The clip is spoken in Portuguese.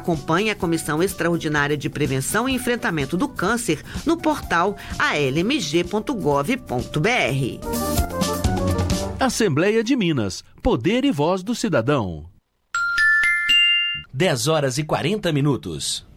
Acompanhe a Comissão Extraordinária de Prevenção e Enfrentamento do Câncer no portal almg.gov.br. Assembleia de Minas. Poder e voz do cidadão. 10h40.